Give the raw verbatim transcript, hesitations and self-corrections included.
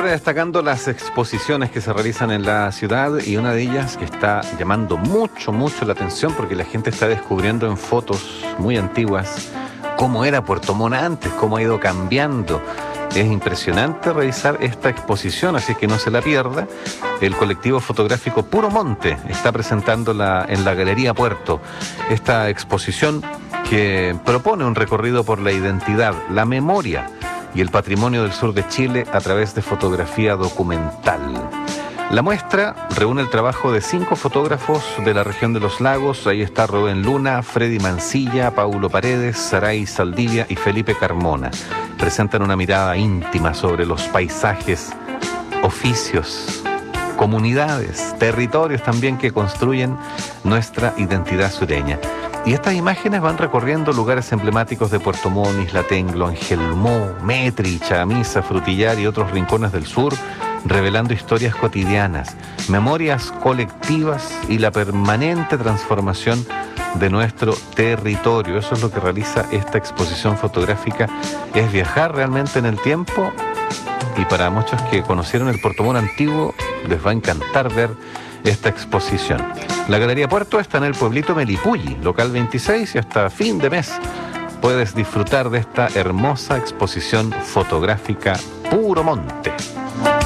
siempre destacando las exposiciones que se realizan en la ciudad, y una de ellas que está llamando mucho, mucho la atención porque la gente está descubriendo en fotos muy antiguas cómo era Puerto Montt antes, cómo ha ido cambiando. Es impresionante revisar esta exposición, así que no se la pierda. El colectivo fotográfico Puro Monte está presentándola en la Galería Puerto. Esta exposición que propone un recorrido por la identidad, la memoria y el patrimonio del sur de Chile a través de fotografía documental. La muestra reúne el trabajo de cinco fotógrafos de la región de los lagos. Ahí está Rubén Luna, Freddy Mancilla, Paulo Paredes, Saray Saldivia y Felipe Carmona. Presentan una mirada íntima sobre los paisajes, oficios, comunidades, territorios también que construyen nuestra identidad sureña. Y estas imágenes van recorriendo lugares emblemáticos de Puerto Montt, Isla Tenglo, Angelmó, Metri, Chamisa, Frutillar y otros rincones del sur, revelando historias cotidianas, memorias colectivas y la permanente transformación de nuestro territorio. Eso es lo que realiza esta exposición fotográfica, es viajar realmente en el tiempo, y para muchos que conocieron el Puerto Montt antiguo les va a encantar ver esta exposición. La Galería Puerto está en el pueblito Melipulli, local veintiséis, y hasta fin de mes puedes disfrutar de esta hermosa exposición fotográfica Puro Monte.